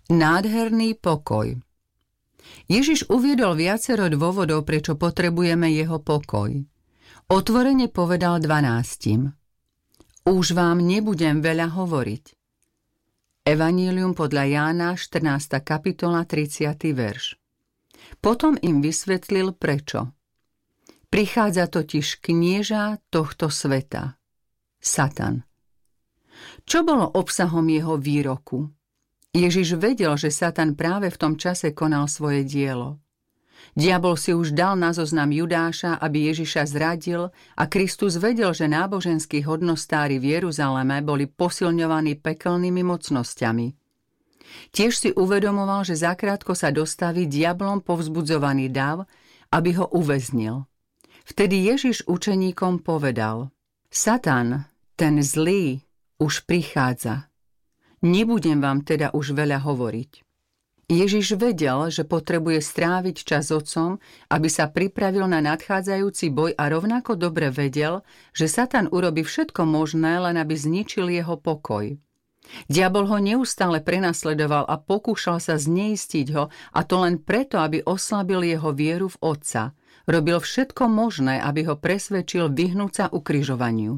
Nádherný pokoj. Ježiš uviedol viacero dôvodov, prečo potrebujeme jeho pokoj. Otvorene povedal 12. Už vám nebudem veľa hovoriť. Evanílium podľa Jána, 14. kapitola, 30. verš. Potom im vysvetlil prečo. Prichádza totiž knieža tohto sveta, Satan. Čo bolo obsahom jeho výroku? Ježiš vedel, že Satan práve v tom čase konal svoje dielo. Diabol si už dal na zoznam Judáša, aby Ježiša zradil, a Kristus vedel, že náboženskí hodnostári v Jeruzaleme boli posilňovaní pekelnými mocnosťami. Tiež si uvedomoval, že zakrátko sa dostaví diablom povzbudzovaný dav, aby ho uväznil. Vtedy Ježiš učeníkom povedal: Satan, ten zlý, už prichádza. Nebudem vám teda už veľa hovoriť. Ježiš vedel, že potrebuje stráviť čas s otcom, aby sa pripravil na nadchádzajúci boj, a rovnako dobre vedel, že Satan urobí všetko možné, len aby zničil jeho pokoj. Diabol ho neustále prenasledoval a pokúšal sa zneistiť ho, a to len preto, aby oslabil jeho vieru v otca. Robil všetko možné, aby ho presvedčil vyhnúť sa ukrižovaniu.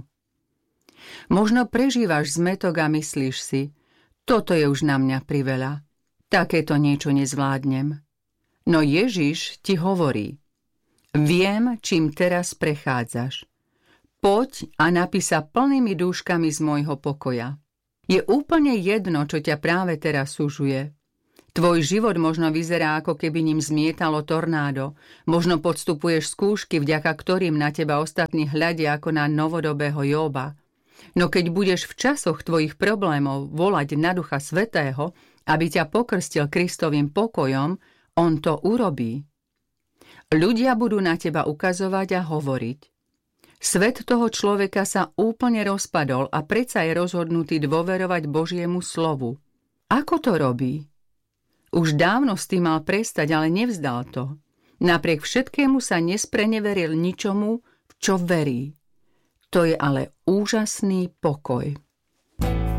Možno prežívaš zmätok a myslíš si: toto je už na mňa priveľa. Takéto niečo nezvládnem. No Ježiš ti hovorí: viem, čím teraz prechádzaš. Poď a napij sa plnými dúškami z môjho pokoja. Je úplne jedno, čo ťa práve teraz sužuje. Tvoj život možno vyzerá, ako keby ním zmietalo tornádo. Možno podstupuješ skúšky, vďaka ktorým na teba ostatní hľadia ako na novodobého Jóba. No keď budeš v časoch tvojich problémov volať na Ducha Svätého, aby ťa pokrstil Kristovým pokojom, on to urobí. Ľudia budú na teba ukazovať a hovoriť: svet toho človeka sa úplne rozpadol a predsa je rozhodnutý dôverovať Božiemu slovu. Ako to robí? Už dávno s tým mal prestať, ale nevzdal to. Napriek všetkému sa nespreneveril ničomu, v čo verí. To je ale úžasný pokoj.